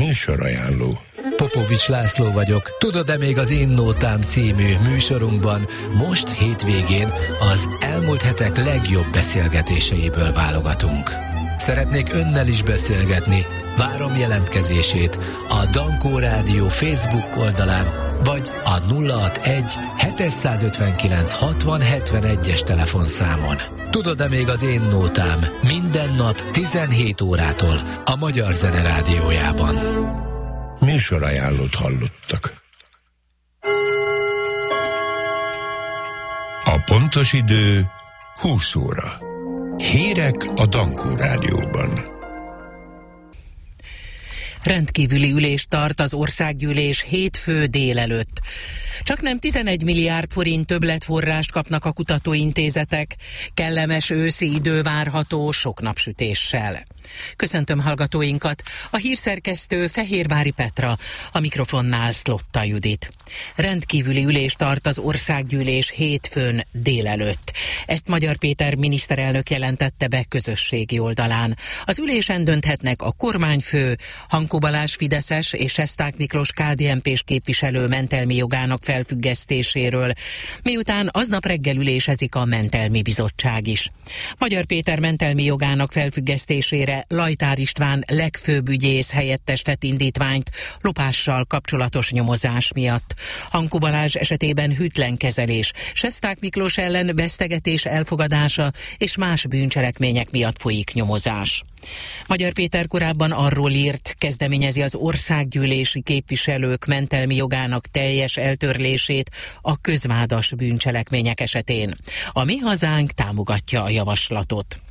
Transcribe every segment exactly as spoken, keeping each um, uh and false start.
Műsorajánló. Popovics László vagyok. Tudod-e, még az Én Nótám című műsorunkban most hétvégén az elmúlt hetek legjobb beszélgetéseiből válogatunk. Szeretnék önnel is beszélgetni. Várom jelentkezését a Dankó Rádió Facebook oldalán, vagy a nulla hatvanegy hétszázötvenkilenc hatvan hetvenegyes telefonszámon. Tudod-e, még az Én Nótám minden nap tizenhét órától a Magyar Zene Rádiójában. Műsorajánlót hallottak. A pontos idő húsz óra. Hírek a Dankó Rádióban. Rendkívüli ülést tart az országgyűlés hétfő délelőtt. Csaknem tizenegy milliárd forint többletforrást kapnak a kutatóintézetek. Kellemes őszi idő várható sok napsütéssel. Köszöntöm hallgatóinkat, a hírszerkesztő Fehérvári Petra, a mikrofonnál Szlotta Judit. Rendkívüli ülést tart az országgyűlés hétfőn délelőtt. Ezt Magyar Péter miniszterelnök jelentette be közösségi oldalán. Az ülésen dönthetnek a kormányfő, Hankó Balázs fideszes és Sesták Miklós ká dé en pés képviselő mentelmi jogának felfüggesztéséről, miután aznap reggel ülésezik a mentelmi bizottság is. Magyar Péter mentelmi jogának felfüggesztésére Lajtár István legfőbb ügyész helyettes tett indítványt lopással kapcsolatos nyomozás miatt. Hankó Balázs esetében hűtlen kezelés, Sesták Miklós ellen vesztegetés elfogadása és más bűncselekmények miatt folyik nyomozás. Magyar Péter korábban arról írt, kezdeményezi az országgyűlési képviselők mentelmi jogának teljes eltörlését a közvádas bűncselekmények esetén. A Mi Hazánk támogatja a javaslatot.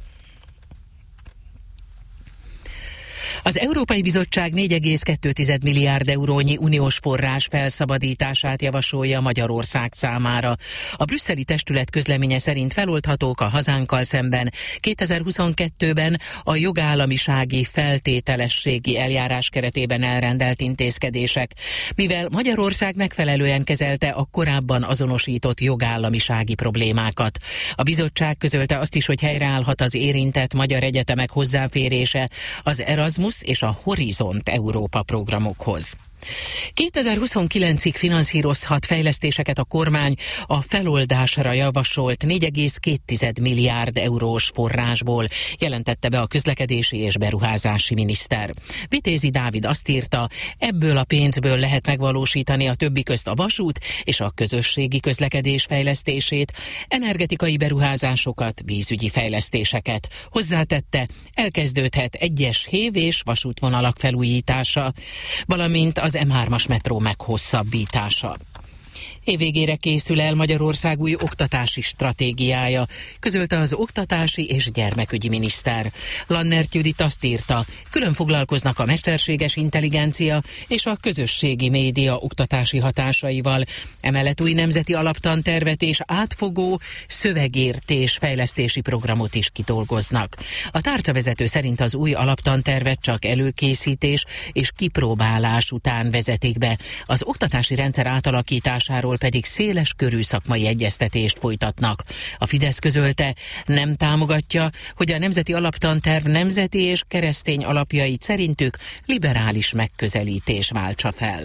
Az Európai Bizottság négy egész kettő milliárd eurónyi uniós forrás felszabadítását javasolja Magyarország számára. A brüsszeli testület közleménye szerint feloldhatók a hazánkkal szemben kétezer-huszonkettőben a jogállamisági feltételességi eljárás keretében elrendelt intézkedések, mivel Magyarország megfelelően kezelte a korábban azonosított jogállamisági problémákat. A bizottság közölte azt is, hogy helyreállhat az érintett magyar egyetemek hozzáférése az Erasmus és a Horizont Európa programokhoz. kétezer-huszonkilencig finanszírozhat fejlesztéseket a kormány a feloldásra javasolt négy egész két milliárd eurós forrásból, jelentette be a közlekedési és beruházási miniszter. Vitézi Dávid azt írta, ebből a pénzből lehet megvalósítani a többi közt a vasút és a közösségi közlekedés fejlesztését, energetikai beruházásokat, vízügyi fejlesztéseket. Hozzátette, elkezdődhet egyes hév- és vasútvonalak felújítása, valamint az em hármas metró meghosszabbítása. Évvégére készül el Magyarország új oktatási stratégiája, közölte az oktatási és gyermekügyi miniszter. Lannert Judit azt írta, külön foglalkoznak a mesterséges intelligencia és a közösségi média oktatási hatásaival. Emellett új nemzeti alaptantervet és átfogó szövegértés fejlesztési programot is kidolgoznak. A tárcavezető szerint az új alaptantervet csak előkészítés és kipróbálás után vezetik be. Az oktatási rendszer átalakításáról pedig széles körű szakmai egyeztetést folytatnak. A Fidesz közölte, nem támogatja, hogy a nemzeti alaptanterv nemzeti és keresztény alapjait szerintük liberális megközelítés váltsa fel.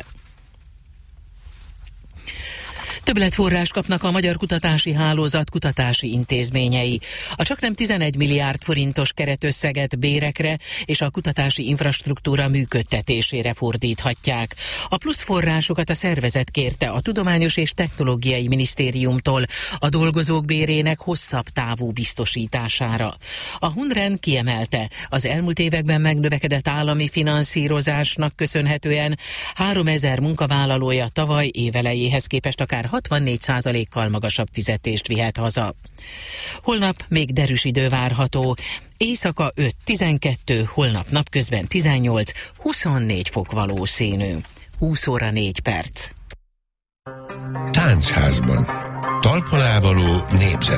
Többletforrást kapnak a Magyar Kutatási Hálózat kutatási intézményei. A csaknem tizenegy milliárd forintos keretösszeget bérekre és a kutatási infrastruktúra működtetésére fordíthatják. A plusz forrásokat a szervezet kérte a Tudományos és Technológiai Minisztériumtól a dolgozók bérének hosszabb távú biztosítására. A Hunren kiemelte, az elmúlt években megnövekedett állami finanszírozásnak köszönhetően háromezer munkavállalója tavaly évelejéhez képest akár hatvannégy százalékkal magasabb fizetést vihet haza. Holnap még derűs idő várható. Éjszaka öt-tizenkettő, holnap napközben tizennyolc, huszonnégy fok valószínű. húsz óra négy perc. Táncházban. Talpalávaló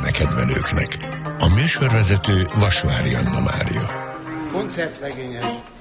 népzenekedvelőknek. A műsorvezető Vasvári Anna Mária. Koncertlegényes.